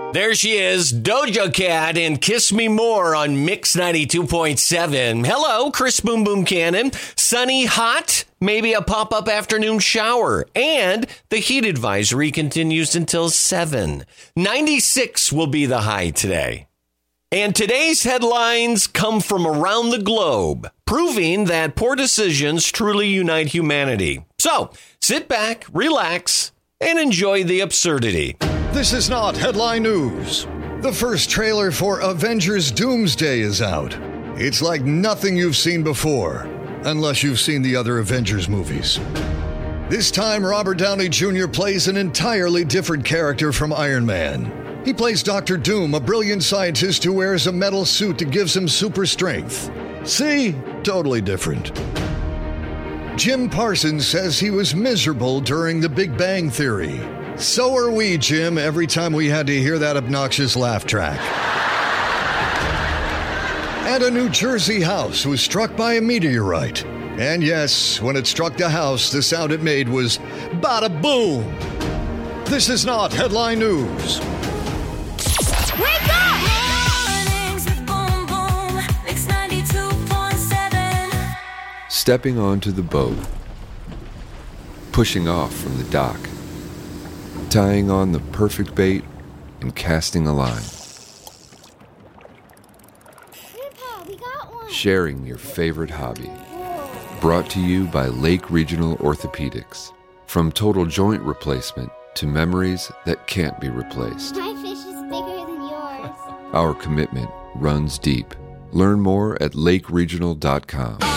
There she is, Doja Cat and Kiss Me More on Mix 92.7. Hello, Chris Boom Boom Cannon. Sunny, hot, maybe a pop-up afternoon shower. And the heat advisory continues until 7. 96 will be the high today. And today's headlines come from around the globe, proving that poor decisions truly unite humanity. So, sit back, relax, and enjoy the absurdity. This is not headline news. The first trailer for Avengers Doomsday is out. It's like nothing you've seen before, unless you've seen the other Avengers movies. This time, Robert Downey Jr. plays an entirely different character from Iron Man. He plays Dr. Doom, a brilliant scientist who wears a metal suit that gives him super strength. See? Totally different. Jim Parsons says he was miserable during The Big Bang Theory. So are we, Jim, every time we had to hear that obnoxious laugh track. And a New Jersey house was struck by a meteorite. And yes, when it struck the house, the sound it made was bada boom. This is not headline news. Wake up! Mornings with Boom Boom, Mix 92.7. Stepping onto the boat. Pushing off from the dock. Tying on the perfect bait and casting a line. Grandpa, we got one. Sharing your favorite hobby. Brought to you by Lake Regional Orthopedics. From total joint replacement to memories that can't be replaced. My fish is bigger than yours. Our commitment runs deep. Learn more at lakeregional.com.